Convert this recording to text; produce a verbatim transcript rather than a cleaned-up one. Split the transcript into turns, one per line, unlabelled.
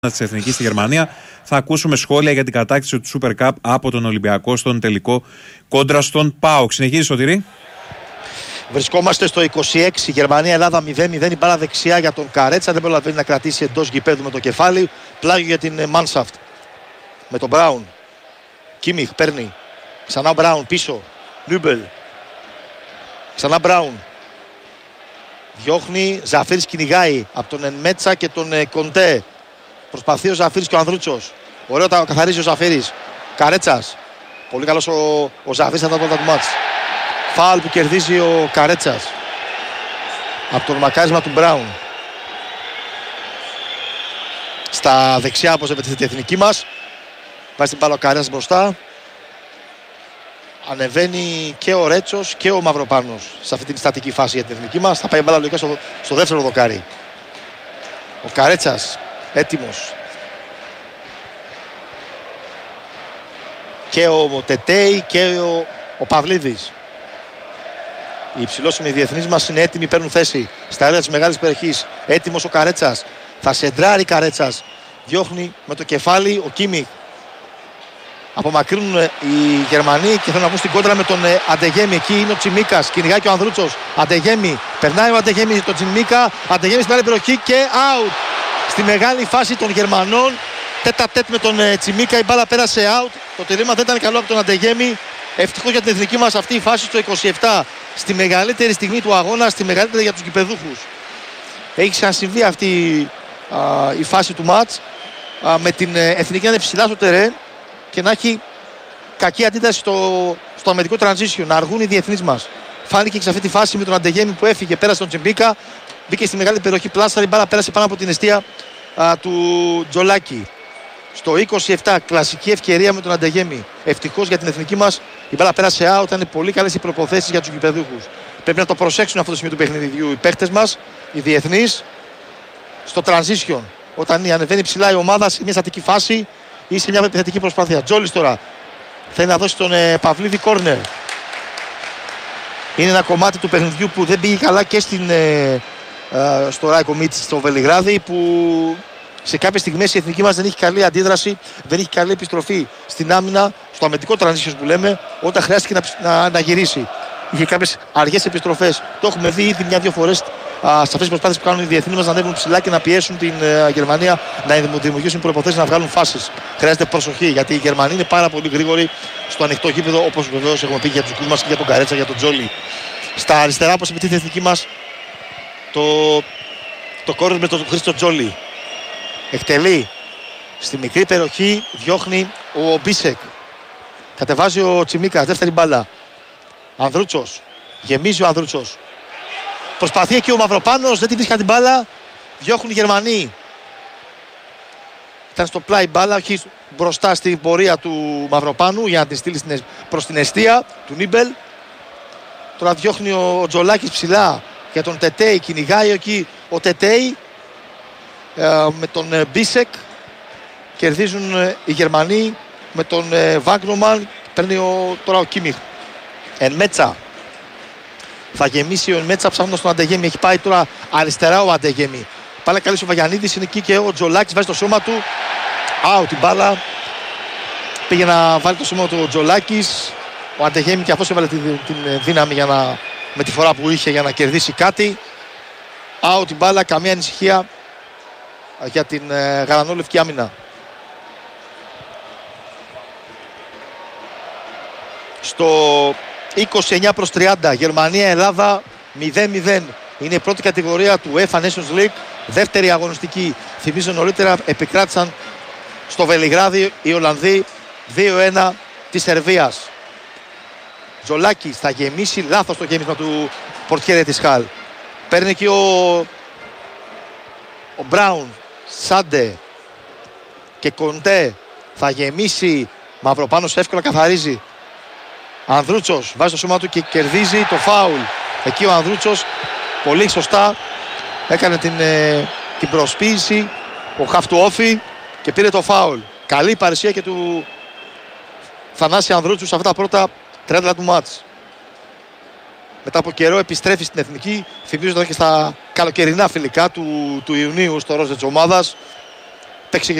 της Εθνικής στη Γερμανία. Θα ακούσουμε σχόλια για την κατάκτηση του Super Cup από τον Ολυμπιακό στον τελικό κόντρα στον ΠΑΟΚ. Συνεχίζει, Σωτηρή.
Βρισκόμαστε στο είκοσι έξι, Γερμανία-Ελλάδα μηδέν μηδέν. Η μπάλα δεξιά για τον Καρέτσα. Δεν προλαβαίνει να κρατήσει εντός γηπέδου με το κεφάλι. Πλάγιο για την Μάνσαφτ. Με τον Μπράουν. Κίμιχ παίρνει. Ξανά Μπράουν πίσω. Νούμπελ. Ξανά Μπράουν. Διώχνει. Ζαφίρης κυνηγάει από τον Ενμέτσα και τον Κοντέ. Προσπαθεί ο Ζαφίρης και ο Ανδρούτσος. Ωραίο τα καθαρίζει ο Ζαφίρης. Καρέτσας. Πολύ καλός ο, ο Ζαφίρης από τα πρώτα του μάτς. Φάουλ που κερδίζει ο Καρέτσας από το μακάρισμα του Μπράουν. Στα δεξιά όπως επιτίθεται η εθνική μας. Βάζει την μπάλα ο Καρέτσας μπροστά. Ανεβαίνει και ο Ρέτσος και ο Μαυροπάνος σε αυτή την στατική φάση για την εθνική μας. Θα πάει μπάλα λογικά στο, στο δεύτερο δοκάρι. Ο Καρέτσας έτοιμος. Και ο Τετέι και ο, ο Παυλίδης. Οι υψηλόσιμοι διεθνείς μας είναι έτοιμοι, παίρνουν θέση στα έδρα της μεγάλης περιοχής. Έτοιμος ο Καρέτσας. Θα σεντράρει Καρέτσας. Διώχνει με το κεφάλι ο Κίμιχ. Απομακρύνουν οι Γερμανοί και θέλουν να βγουν στην κόντρα με τον Αντεγέμι. Εκεί είναι ο Τσιμίκας. Κυνηγάει και ο Ανδρούτσος. Αντεγέμι. Περνάει ο Αντεγέμι τον Τσιμίκα. Αντεγέμι στην άλλη περιοχή και out. Στη μεγάλη φάση των Γερμανών. Τέτα τέτ με τον Τσιμίκα. Η μπάλα πέρασε out. Το τελείωμα δεν ήταν καλό από τον Αντεγέμι. Ευτυχώς για την εθνική μας αυτή η φάση στο είκοσι επτά. Στη μεγαλύτερη στιγμή του αγώνα. Στη μεγαλύτερη για τους γηπεδούχους. Έχει ξανασυμβεί αυτή α, η φάση του μάτς. Α, με την εθνική να είναι ψηλά στο τερέν και να έχει κακή αντίδραση στο, στο αμυντικό transition. Να αργούν οι διεθνείς μας. Φάνηκε και σε αυτή τη φάση με τον Αντεγέμι που έφυγε. Πέρασε τον Τσιμπίκα. Μπήκε στη μεγάλη περιοχή πλάσταρη. Η μπάλα πέρασε πάνω από την αιστεία α, του Τζολάκη. Στο είκοσι επτά, κλασική ευκαιρία με τον Αντεγέμι. Ευτυχώς για την εθνική μας η μπάλα πέρασε out. Ήταν πολύ καλές οι προποθέσεις για τους γηπεδούχους. Πρέπει να το προσέξουν αυτό το σημείο του παιχνιδιού οι παίχτες μας, οι διεθνείς, στο transition. Όταν ανεβαίνει ψηλά η ομάδα σε μια στατική φάση ή σε μια επιθετική προσπάθεια. Τζόλις τώρα θέλει να δώσει τον ε, Παυλίδη κόρνερ. Είναι ένα κομμάτι του παιχνιδιού που δεν πήγε καλά και στην, ε, ε, στο Ράικο Μίτς στο Βελιγράδι, που σε κάποιες στιγμές η εθνική μας δεν έχει καλή αντίδραση, δεν έχει καλή επιστροφή στην άμυνα, στο αμυντικό transition που λέμε, όταν χρειάστηκε να, να, να γυρίσει. Είχε κάποιες αργές επιστροφές. Το έχουμε δει ήδη μια-δυο φορές σε αυτές τις προσπάθειες που κάνουν οι διεθνείς μας να ανέβουν ψηλά και να πιέσουν την uh, Γερμανία να δημιουργήσουν προϋποθέσεις να βγάλουν φάσεις. Χρειάζεται προσοχή γιατί οι Γερμανοί είναι πάρα πολύ γρήγοροι στο ανοιχτό γήπεδο, όπως βεβαίως έχουμε πει για τους δικούς μας και για τον Καρέτσα, για τον Τζόλι. Στα αριστερά, όπως επιτίθεται η εθνική μας, το, το κόρνερ με τον Χρήστο Τζόλι. Εκτελεί στη μικρή περιοχή, διώχνει ο Μπίσεκ. Κατεβάζει ο Τσιμίκα, δεύτερη μπάλα. Ανδρούτσος, γεμίζει ο Ανδρούτσος. Προσπαθεί εκεί ο Μαυροπάνος, δεν τη βρίσκει την μπάλα. Διώχνουν οι Γερμανοί. Ήταν στο πλάι μπάλα, όχι μπροστά στην πορεία του Μαυροπάνου για να την στείλει προς την εστία του Νίμπελ. Τώρα διώχνει ο Τζολάκης ψηλά για τον Τετέι, κυνηγάει εκεί ο Τετέι ε, με τον ε, Μπίσεκ. Κερδίζουν ε, οι Γερμανοί με τον ε, Βάγκνομαν. Παίρνει ο, τώρα ο Κίμιχ. Ενμέτσα. Θα γεμίσει ο Ενμέτσα ψάχνοντας τον Αντεγέμι. Έχει πάει τώρα αριστερά ο Αντεγέμι. Πάλι καλής ο Βαγιανίδης, είναι εκεί και ο Τζολάκης βάζει το σώμα του. Άου την μπάλα. Πήγε να βάλει το σώμα του ο Τζολάκης. Ο Αντεγέμι και αυτός έβαλε την, την δύναμη για να, με τη φορά που είχε για να κερδίσει κάτι. Άου την μπάλα, καμία ανησυχία για την ε, γαλανόλευκη άμυνα. Στο είκοσι εννιά προς τριάντα, Γερμανία-Ελλάδα μηδέν μηδέν. Είναι η πρώτη κατηγορία του UEFA Nations League, δεύτερη αγωνιστική. Θυμίζω νωρίτερα επικράτησαν στο Βελιγράδι οι Ολλανδοί δύο ένα της Σερβίας. Τζολάκης θα γεμίσει, λάθος το γέμισμα του πορτιέρε της Χαλ. Παίρνει εκεί ο, ο Μπράουν, Σάντε και Κοντέ. Θα γεμίσει, Μαυροπάνος εύκολα καθαρίζει. Ανδρούτσος βάζει το σώμα του και κερδίζει το φάουλ. Εκεί ο Ανδρούτσος πολύ σωστά έκανε την, ε, την προσποίηση, ο χαφ του όφι και πήρε το φάουλ. Καλή παρουσία και του Θανάση Ανδρούτσου σε αυτά τα πρώτα τριάντα του μάτς. μετά από καιρό επιστρέφει στην εθνική. Θυμίζω ότι και στα καλοκαιρινά φιλικά του, του Ιουνίου στο ροζ της ομάδας. παίξει